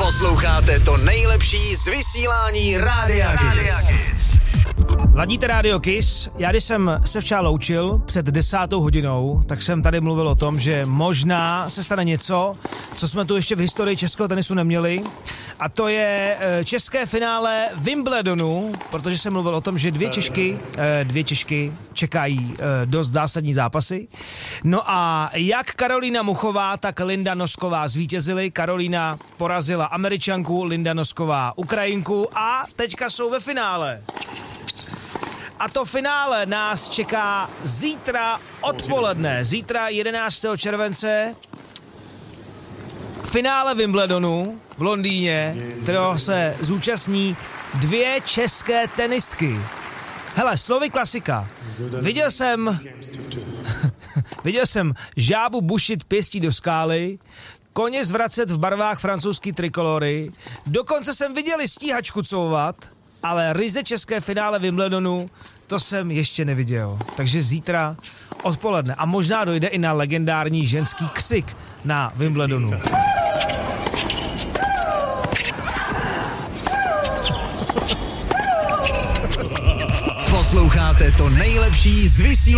Posloucháte to nejlepší z vysílání Rádia Kiss. Ladíte Radio Kiss. Já když jsem se včera loučil před 10. hodinou, tak jsem tady mluvil o tom, že možná se stane něco, co jsme tu ještě v historii českého tenisu neměli. A to je české finále Wimbledonu, protože jsem mluvil o tom, že dvě Češky čekají dost zásadní zápasy. No a jak Karolína Muchová, tak Linda Nosková zvítězily. Karolína porazila Američanku, Linda Nosková Ukrajinku a teďka jsou ve finále. A to finále nás čeká zítra odpoledne. Zítra 11. července finále Wimbledonu v Londýně, kterého se zúčastní 2 české tenistky. Hele, slovy klasika. Viděl jsem žábu bušit pěstí do skály, koně zvracet v barvách francouzský trikolory, dokonce jsem viděl stíhačku couvat, ale ryze české finále Wimbledonu, to jsem ještě neviděl. Takže zítra odpoledne. A možná dojde i na legendární ženský ksik na Wimbledonu. Posloucháte to nejlepší z vysílání